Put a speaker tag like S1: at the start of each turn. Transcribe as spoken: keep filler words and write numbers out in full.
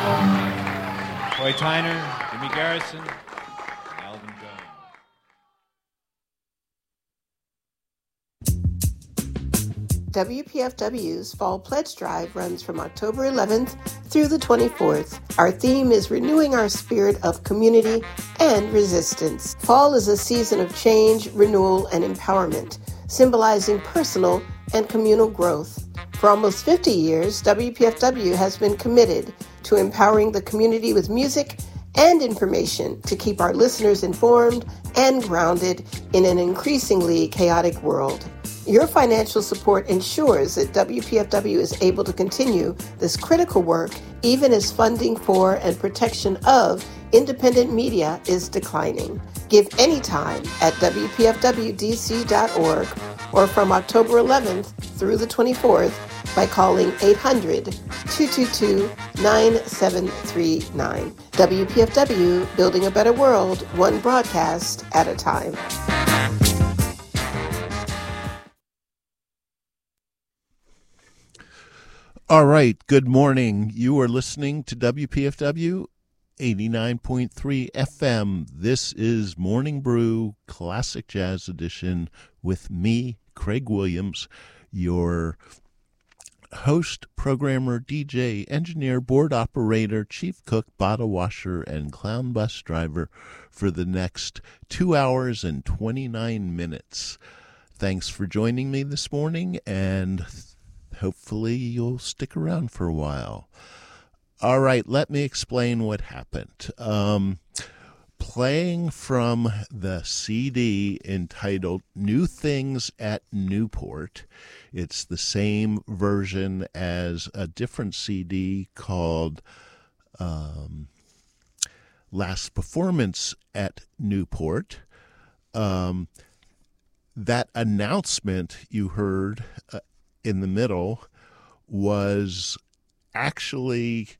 S1: Troy Tyner, Jimmy Garrison, and Alvin Jones.
S2: W P F W's Fall Pledge Drive runs from October eleventh through the twenty-fourth. Our theme is renewing our spirit of community and resistance. Fall is a season of change, renewal, and empowerment, symbolizing personal and communal growth. For almost fifty years, W P F W has been committed to empowering the community with music and information to keep our listeners informed and grounded in an increasingly chaotic world. Your financial support ensures that W P F W is able to continue this critical work even as funding for and protection of independent media is declining. Give anytime at W P F W D C dot org or from October eleventh through the twenty-fourth by calling eight hundred, two two two, nine seven three nine. W P F W, building a better world, one broadcast at a time.
S3: All right, good morning. You are listening to W P F W eighty-nine point three F M. This is Morning Brew Classic Jazz Edition with me, Craig Williams, your host, programmer, D J, engineer, board operator, chief cook, bottle washer, and clown bus driver for the next two hours and twenty-nine minutes. Thanks for joining me this morning, and hopefully you'll stick around for a while. All right, let me explain what happened. Um, playing from the C D entitled New Things at Newport. It's the same version as a different C D called um, Last Performance at Newport. Um, that announcement you heard uh, in the middle was actually